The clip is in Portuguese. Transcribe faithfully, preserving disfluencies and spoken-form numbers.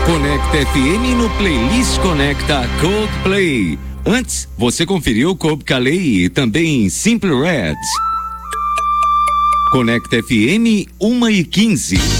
Conecta F M no Playlist Conecta Coldplay. Antes, você conferiu Cobb Calais e também Simple Red. Conecta F M uma e quinze.